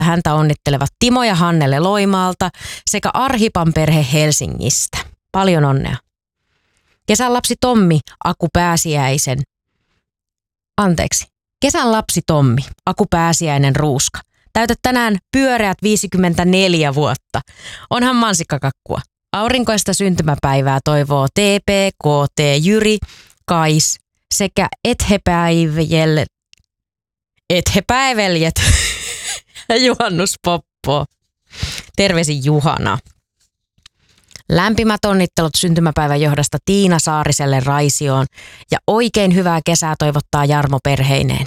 häntä onnittelevat Timo ja Hannele Loimaalta sekä Arhipan perhe Helsingistä. Paljon onnea. Kesän lapsi Tommi, Aku Pääsiäisen. Kesän lapsi Tommi, Aku Pääsiäinen Ruuska. Täytät tänään pyöreät 54 vuotta. Onhan mansikkakakkua. Aurinkoista syntymäpäivää toivoo TP, KT, Jyri, Kais sekä Ethepäiveljet ja Juhannus Poppo. Terveisin Juhana. Lämpimät onnittelut syntymäpäivän johdosta Tiina Saariselle Raisioon ja oikein hyvää kesää toivottaa Jarmo perheineen.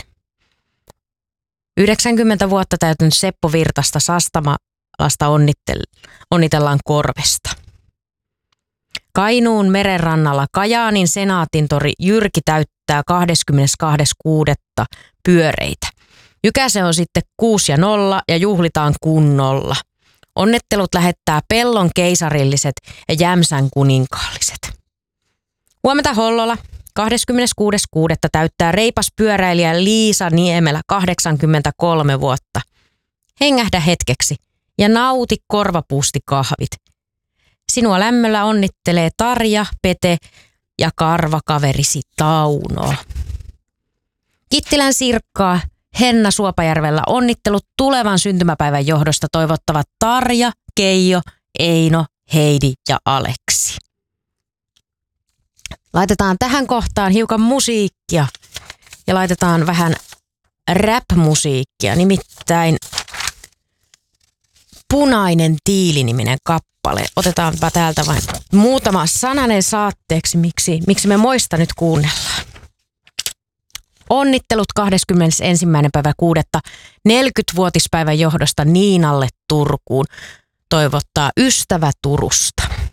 90 vuotta täytynyt Seppo Virtasta Sastamalasta onnitellaan Korvesta. Kainuun merenrannalla Kajaanin Senaatintori Jyrki täyttää 22.6. pyöreitä. Jykäse on sitten 6 ja 0 ja juhlitaan kunnolla. Onnittelut lähettää Pellon keisarilliset ja Jämsän kuninkaalliset. Huomenta Hollola. 26.6. täyttää reipas pyöräilijä Liisa Niemelä 83 vuotta. Hengähdä hetkeksi ja nauti korvapuustikahvit. Sinua lämmöllä onnittelee Tarja, Pete ja karvakaverisi Tauno. Kittilän Sirkkaa Henna Suopajärvellä onnittelut tulevan syntymäpäivän johdosta toivottavat Tarja, Keijo, Eino, Heidi ja Aleksi. Laitetaan tähän kohtaan hiukan musiikkia ja laitetaan vähän rap-musiikkia, nimittäin Punainen tiili-niminen kappale. Otetaanpa täältä vain muutama sananen saatteeksi, miksi me moista nyt kuunnellaan. Onnittelut 21.6. 40-vuotispäivän johdosta Niinalle Turkuun. Toivottaa ystävä Turusta.